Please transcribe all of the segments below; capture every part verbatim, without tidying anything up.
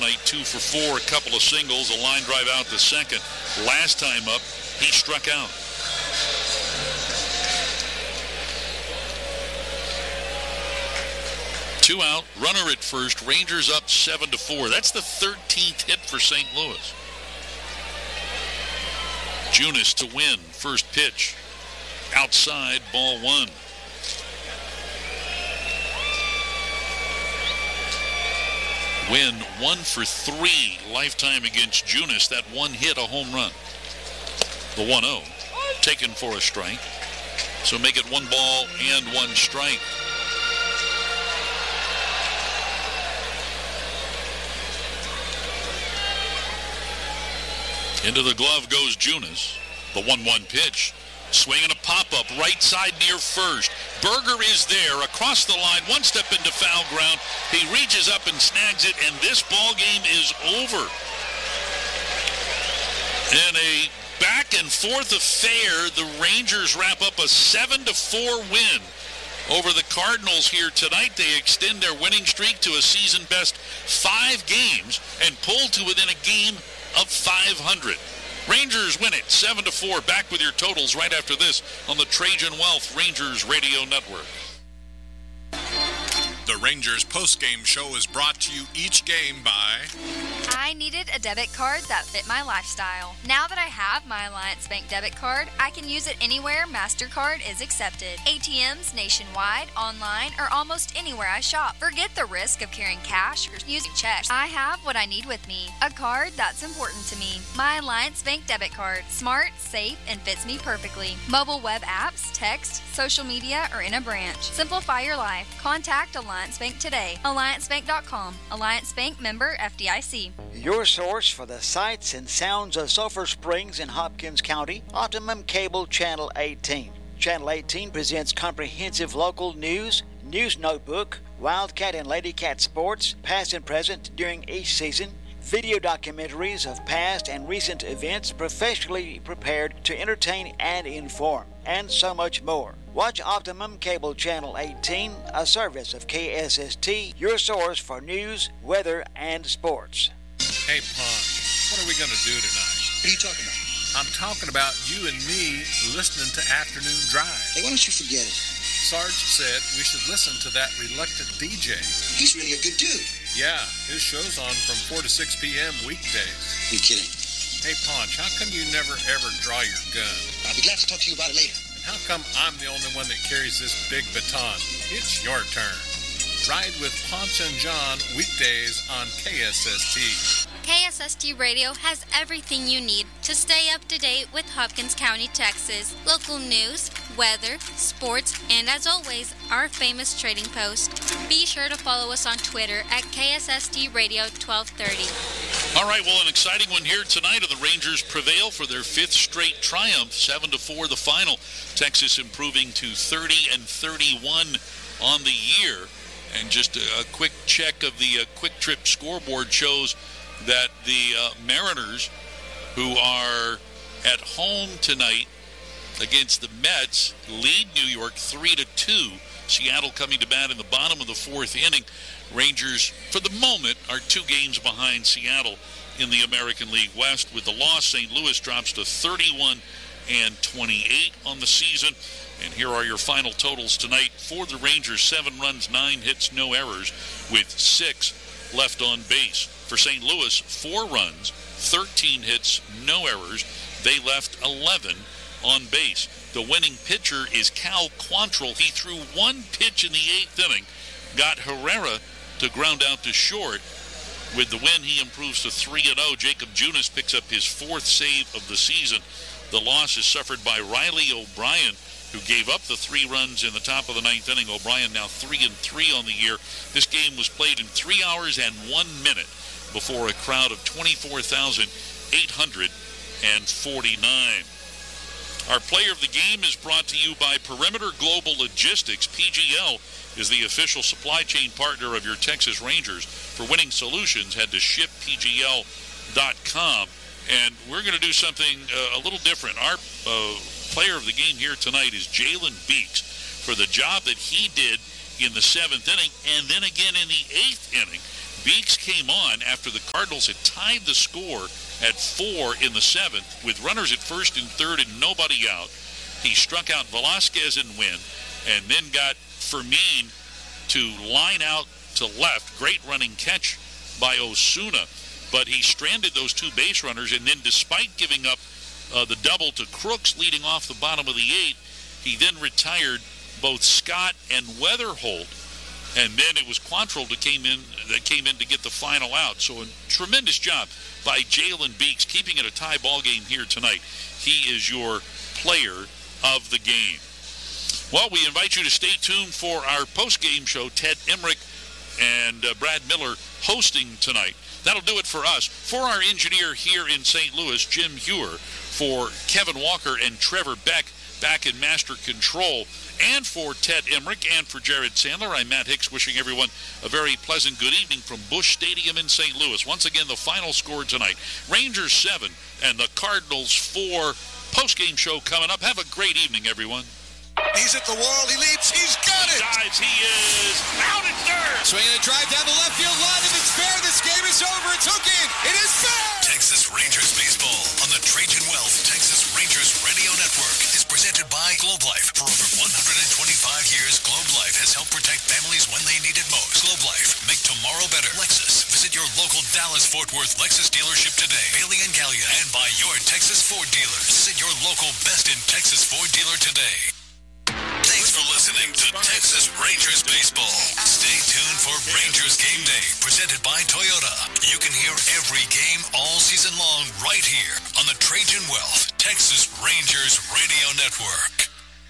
tonight, two for four, a couple of singles, a line drive out the second. Last time up, he struck out. Two out, runner at first, Rangers up seven to four. That's the thirteenth hit for Saint Louis. Junis to win, first pitch. Outside, ball one. Win one for three lifetime against Junis. That one hit, a home run. The one oh, taken for a strike. So make it one ball and one strike. Into the glove goes Junis. The one one pitch. Swing and a pop-up, right side near first. Berger is there, across the line, one step into foul ground. He reaches up and snags it, and this ball game is over. In a back-and-forth affair, the Rangers wrap up a seven to four win over the Cardinals here tonight. They extend their winning streak to a season-best five games and pull to within a game of five hundred. Rangers win it seven to four. Back with your totals right after this on the Trajan Wealth Rangers Radio Network. The Rangers postgame show is brought to you each game by... I needed a debit card that fit my lifestyle. Now that I have my Alliance Bank debit card, I can use it anywhere MasterCard is accepted. A T Ms nationwide, online, or almost anywhere I shop. Forget the risk of carrying cash or using checks. I have what I need with me. A card that's important to me. My Alliance Bank debit card. Smart, safe, and fits me perfectly. Mobile web apps, text, social media, or in a branch. Simplify your life. Contact Alliance Bank today. Alliance Bank dot com. Alliance Bank member F D I C. Your source for the sights and sounds of Sulphur Springs in Hopkins County, Optimum Cable Channel eighteen. Channel eighteen presents comprehensive local news, news notebook, Wildcat and Ladycat sports, past and present during each season, video documentaries of past and recent events professionally prepared to entertain and inform, and so much more. Watch Optimum Cable Channel eighteen, a service of K S S T, your source for news, weather, and sports. Hey, Pon, what are we going to do tonight? What are you talking about? I'm talking about you and me listening to Afternoon Drive. Hey, why don't you forget it? Sarge said we should listen to that reluctant D J. He's really a good dude. Yeah, his show's on from four to six p.m. weekdays. You're kidding. Hey, Ponch, how come you never ever draw your gun? I'll be glad to talk to you about it later. And how come I'm the only one that carries this big baton? It's your turn. Ride with Ponch and John weekdays on K S S T. K S S T Radio has everything you need to stay up to date with Hopkins County, Texas. Local news, weather, sports, and as always, our famous trading post. Be sure to follow us on Twitter at K S S T Radio twelve thirty. All right, well, an exciting one here tonight. The Rangers prevail for their fifth straight triumph, seven to four the final. Texas improving to thirty and thirty-one on the year. And just a, a quick check of the uh, Quick Trip scoreboard shows that the uh, Mariners, who are at home tonight against the Mets, lead New York three to two. Seattle coming to bat in the bottom of the fourth inning. Rangers, for the moment, are two games behind Seattle in the American League West. With the loss, Saint Louis drops to thirty-one and twenty-eight on the season. And here are your final totals tonight for the Rangers: seven runs, nine hits, no errors, with six left on base. For Saint Louis, four runs, thirteen hits, no errors. They left eleven on base. The winning pitcher is Cal Quantrill. He threw one pitch in the eighth inning, got Herrera to ground out to short. With the win, he improves to three and oh. Jacob Junis picks up his fourth save of the season. The loss is suffered by Riley O'Brien, who gave up the three runs in the top of the ninth inning. O'Brien now three and three on the year. This game was played in three hours and one minute before a crowd of twenty-four thousand eight hundred forty-nine. Our player of the game is brought to you by Perimeter Global Logistics. P G L is the official supply chain partner of your Texas Rangers. For winning solutions, head to ship P G L dot com. And we're going to do something uh, a little different. Our uh, player of the game here tonight is Jalen Beeks for the job that he did in the seventh inning and then again in the eighth inning. Beeks came on after the Cardinals had tied the score at four in the seventh with runners at first and third and nobody out. He struck out Velasquez and Wynn, and then got Fermin to line out to left. Great running catch by Osuna, but he stranded those two base runners, and then despite giving up uh, the double to Crooks leading off the bottom of the eighth, he then retired both Scott and Weatherholt, and then it was Quantrill that came in that came in to get the final out. So a tremendous job by Jalen Beeks, keeping it a tie ball game here tonight. He is your player of the game. Well, we invite you to stay tuned for our post-game show. Ted Emmerich and uh, Brad Miller hosting tonight. That'll do it for us. For our engineer here in Saint Louis, Jim Hewer, for Kevin Walker and Trevor Beck back in Master Control, and for Ted Emmerich and for Jared Sandler, I'm Matt Hicks, wishing everyone a very pleasant good evening from Busch Stadium in Saint Louis. Once again, the final score tonight, Rangers seven and the Cardinals four. Post-game show coming up. Have a great evening, everyone. He's at the wall. He leaps. He's got it. Dives. He is out at third. Swinging a drive down the left field line. If it's fair, this game is over. It's hooked in. It is fair. Texas Rangers baseball on the Trajan Wealth Texas Rangers Radio Network is presented by Globe Life. For over one hundred twenty-five years, Globe Life has helped protect families when they need it most. Globe Life. Make tomorrow better. Lexus. Visit your local Dallas-Fort Worth Lexus dealership today. Bailey and Gallia. And buy your Texas Ford dealers. Visit your local Best in Texas Ford dealer today. Thanks for listening to Texas Rangers Baseball. Stay tuned for Rangers Game Day, presented by Toyota. You can hear every game all season long right here on the Trajan Wealth Texas Rangers Radio Network.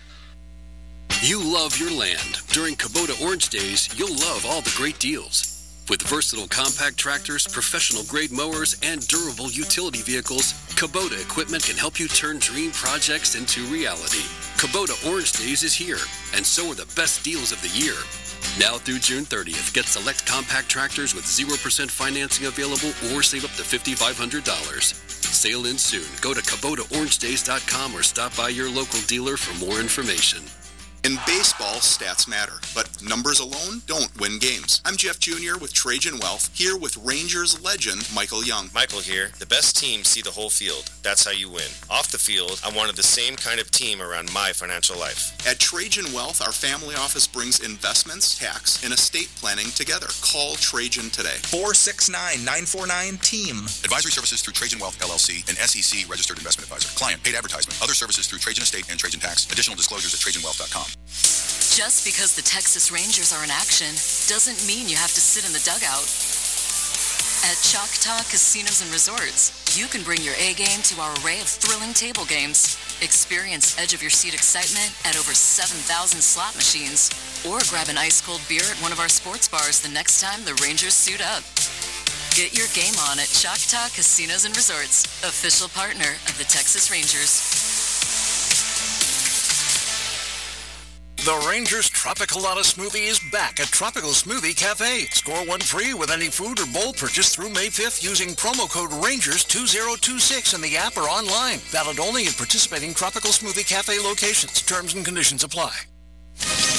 You love your land. During Kubota Orange Days, you'll love all the great deals. With versatile compact tractors, professional-grade mowers, and durable utility vehicles, Kubota equipment can help you turn dream projects into reality. Kubota Orange Days is here, and so are the best deals of the year. Now through June thirtieth, get select compact tractors with zero percent financing available or save up to five thousand five hundred dollars. Sale ends soon. Go to Kubota Orange Days dot com or stop by your local dealer for more information. In baseball, stats matter, but numbers alone don't win games. I'm Jeff Junior with Trajan Wealth, here with Rangers legend Michael Young. Michael here. The best teams see the whole field. That's how you win. Off the field, I wanted the same kind of team around my financial life. At Trajan Wealth, our family office brings investments, tax, and estate planning together. Call Trajan today. four six nine, nine four nine, team. Advisory services through Trajan Wealth, L L C, an S E C registered investment advisor. Client paid advertisement. Other services through Trajan Estate and Trajan Tax. Additional disclosures at Trajan Wealth dot com. Just because the Texas Rangers are in action doesn't mean you have to sit in the dugout. At Choctaw Casinos and Resorts, you can bring your A game to our array of thrilling table games. Experience edge-of-your-seat excitement at over seven thousand slot machines. Or grab an ice-cold beer at one of our sports bars the next time the Rangers suit up. Get your game on at Choctaw Casinos and Resorts, official partner of the Texas Rangers. The Rangers Tropicalata Smoothie is back at Tropical Smoothie Cafe. Score one free with any food or bowl purchase through May fifth using promo code Rangers two thousand twenty-six in the app or online. Valid only in participating Tropical Smoothie Cafe locations. Terms and conditions apply.